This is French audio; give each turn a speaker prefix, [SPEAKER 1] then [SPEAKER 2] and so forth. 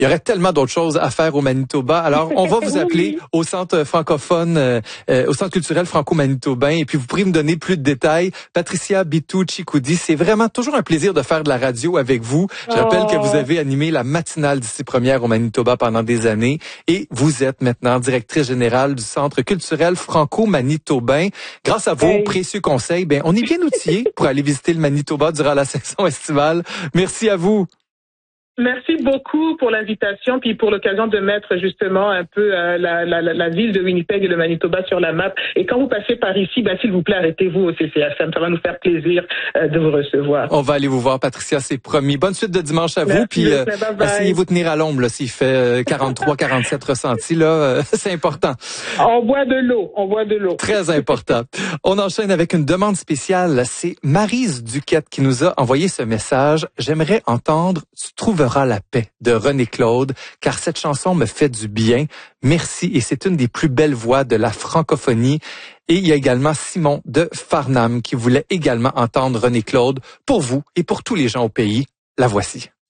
[SPEAKER 1] Il y aurait tellement d'autres choses à faire au Manitoba. Alors, on va vous appeler au centre francophone, au centre culturel franco-manitobain, et puis vous pourrez me donner plus de détails. Patricia Bitou-Chicoudi, c'est vraiment toujours un plaisir de faire de la radio avec vous. Je rappelle que vous avez animé la matinale d'ici première au Manitoba pendant des années, et vous êtes maintenant directrice générale du centre culturel franco-manitobain. Grâce à vos précieux conseils, on est bien outillés pour aller visiter le Manitoba durant la saison estivale. Merci à vous.
[SPEAKER 2] Merci beaucoup pour l'invitation puis pour l'occasion de mettre justement un peu la ville de Winnipeg et le Manitoba sur la map. Et quand vous passez par ici, s'il vous plaît, arrêtez-vous au CCFM. Ça va nous faire plaisir de vous recevoir.
[SPEAKER 1] On va aller vous voir, Patricia, c'est promis. Bonne suite de dimanche à vous. Puis essayez-vous de tenir à l'ombre s'il fait 43, 47 ressentis. C'est important.
[SPEAKER 2] On boit de l'eau.
[SPEAKER 1] Très important. On enchaîne avec une demande spéciale. C'est Maryse Duquette qui nous a envoyé ce message. J'aimerais entendre « Tu trouveras la paix » de René Claude, car cette chanson me fait du bien. Merci, et c'est une des plus belles voix de la francophonie. Et il y a également Simon de Farnham qui voulait également entendre René Claude. Pour vous et pour tous les gens au pays, la voici.